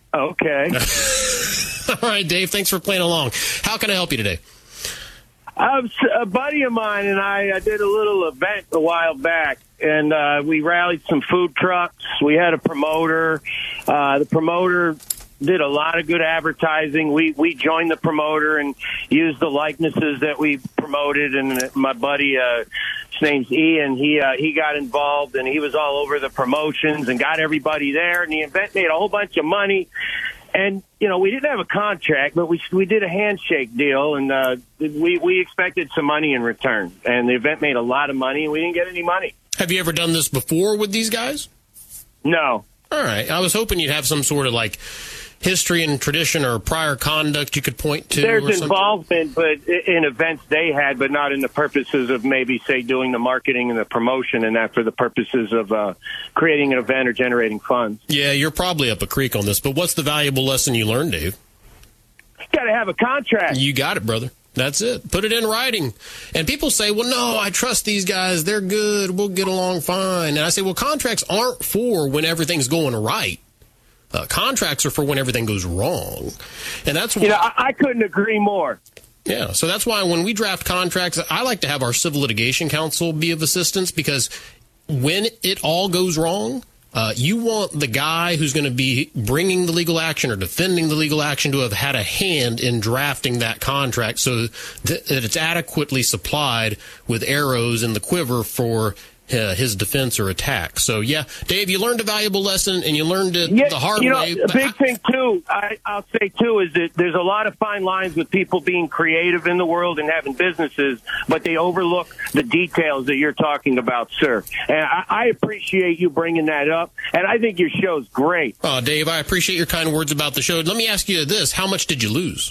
Okay. All right, Dave, thanks for playing along. How can I help you today? A buddy of mine and I did a little event a while back, and we rallied some food trucks. We had a promoter. The promoter did a lot of good advertising. We joined the promoter and used the likenesses that we promoted. And my buddy, his name's Ian, he got involved, and he was all over the promotions and got everybody there. And the event made a whole bunch of money. And, you know, we didn't have a contract, but we did a handshake deal, and we expected some money in return. And the event made a lot of money, and we didn't get any money. Have you ever done this before with these guys? No. All right. I was hoping you'd have some sort of, like, history and tradition or prior conduct you could point to. There's involvement, but in events they had, but not in the purposes of maybe, say, doing the marketing and the promotion, and that for the purposes of creating an event or generating funds. Yeah, you're probably up a creek on this, but what's the valuable lesson you learned, Dave? You got to have a contract. You got it, brother. That's it. Put it in writing. And people say, well, no, I trust these guys. They're good. We'll get along fine. And I say, well, contracts aren't for when everything's going right. Contracts are for when everything goes wrong. And that's why, you know, I couldn't agree more. Yeah, so that's why when we draft contracts, I like to have our civil litigation counsel be of assistance, because when it all goes wrong, you want the guy who's going to be bringing the legal action or defending the legal action to have had a hand in drafting that contract so that it's adequately supplied with arrows in the quiver for his defense or attack. So, yeah, Dave, you learned a valuable lesson, and you learned it the hard way. The big thing, too, I'll say, too, is that there's a lot of fine lines with people being creative in the world and having businesses, but they overlook the details that you're talking about, sir. And I appreciate you bringing that up, and I think your show's great. Oh, Dave, I appreciate your kind words about the show. Let me ask you this. How much did you lose?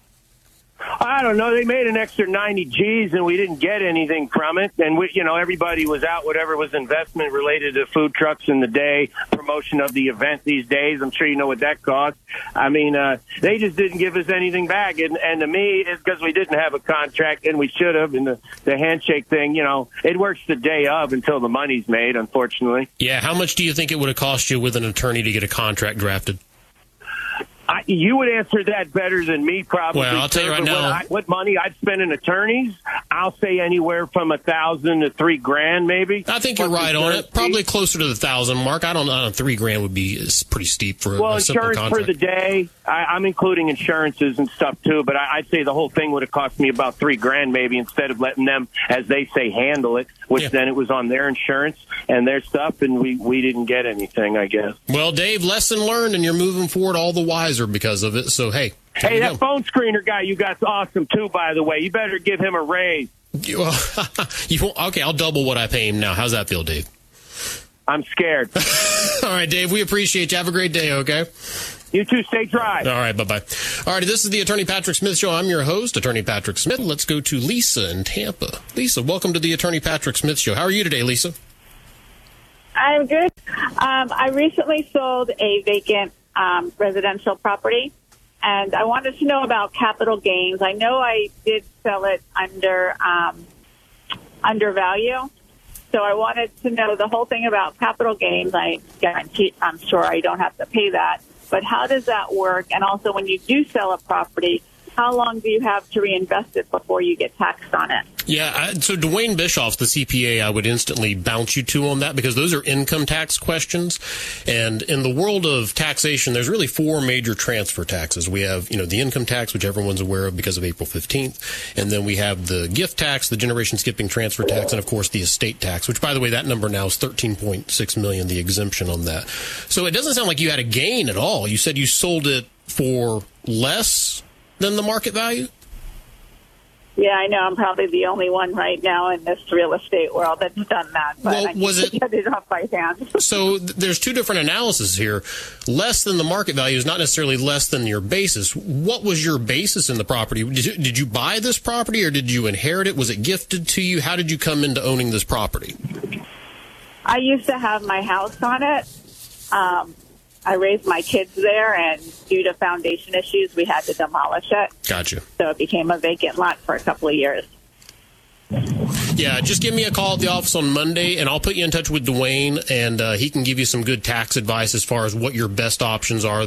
I don't know. They made an extra 90 G's, and we didn't get anything from it. And, everybody was out, whatever was investment related to food trucks in the day, promotion of the event these days. I'm sure you know what that costs. I mean, they just didn't give us anything back. And to me, it's because we didn't have a contract, and we should have. And the handshake thing, it works the day of until the money's made, unfortunately. Yeah, how much do you think it would have cost you with an attorney to get a contract drafted? You would answer that better than me, probably. Well, I'll tell you right now. What money I'd spend in attorneys, I'll say anywhere from $1,000 to $3,000, maybe. I think you're right on it. Probably closer to the 1,000 mark. I don't know. $3,000 would be pretty steep for a simple contract. Insurance for the day. I'm including insurances and stuff too, but I'd say the whole thing would have cost me about $3,000, maybe, instead of letting them, as they say, handle it. Which then it was on their insurance and their stuff, and we didn't get anything, I guess. Well, Dave, lesson learned, and you're moving forward all the wiser because of it. So, hey. Hey, that phone screener guy you got's awesome, too, by the way. You better give him a raise. Okay, I'll double what I pay him now. How's that feel, Dave? I'm scared. All right, Dave, we appreciate you. Have a great day, okay? You too. Stay dry. All right, bye-bye. All right, this is the Attorney Patrick Smith Show. I'm your host, Attorney Patrick Smith. Let's go to Lisa in Tampa. Lisa, welcome to the Attorney Patrick Smith Show. How are you today, Lisa? I'm good. I recently sold a vacant residential property, and I wanted to know about capital gains. I know I did sell it under value, so I wanted to know the whole thing about capital gains. I'm sure I don't have to pay that. But how does that work? And also, when you do sell a property, how long do you have to reinvest it before you get taxed on it? Yeah, so Dwayne Bischoff, the CPA, I would instantly bounce you to on that, because those are income tax questions. And in the world of taxation, there's really four major transfer taxes. We have, the income tax, which everyone's aware of because of April 15th. And then we have the gift tax, the generation skipping transfer tax, and, of course, the estate tax, which, by the way, that number now is $13.6 million, the exemption on that. So it doesn't sound like you had a gain at all. You said you sold it for less than the market value? Yeah, I know. I'm probably the only one right now in this real estate world that's done that. But I need to get it off my hands. So there's two different analyses here. Less than the market value is not necessarily less than your basis. What was your basis in the property? Did you buy this property, or did you inherit it? Was it gifted to you? How did you come into owning this property? I used to have my house on it. I raised my kids there, and due to foundation issues, we had to demolish it. Gotcha. So it became a vacant lot for a couple of years. Yeah, just give me a call at the office on Monday, and I'll put you in touch with Dwayne, and he can give you some good tax advice as far as what your best options are.